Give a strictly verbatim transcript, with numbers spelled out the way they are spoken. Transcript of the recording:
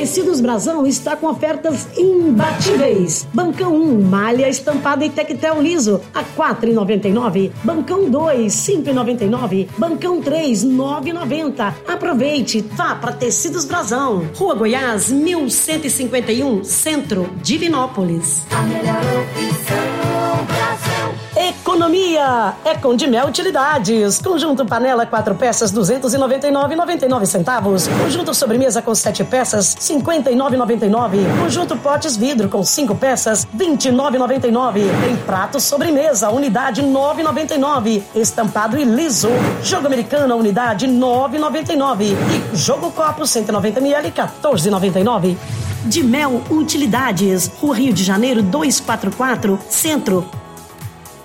Tecidos Brasão está com ofertas imbatíveis. Bancão um, malha estampada e tectel liso a quatro reais e noventa e nove centavos. Bancão dois, cinco reais e noventa e nove centavos. Bancão três, nove reais e noventa centavos. Aproveite, vá para Tecidos Brasão. Rua Goiás, mil cento e cinquenta e um, Centro, Divinópolis. A melhor opção, Brasão. Economia é com Dimel Utilidades. Conjunto panela quatro peças duzentos e noventa e nove reais e noventa e nove centavos. Conjunto sobremesa com sete peças cinquenta e nove reais e noventa e nove centavos. Conjunto potes vidro com cinco peças vinte e nove reais e noventa e nove centavos. Tem prato sobremesa unidade nove reais e noventa e nove centavos. Estampado e liso. Jogo americano unidade nove reais e noventa e nove centavos. E jogo copo cento e noventa mililitros quatorze reais e noventa e nove centavos. Dimel Utilidades, Rua Rio de Janeiro duzentos e quarenta e quatro, Centro,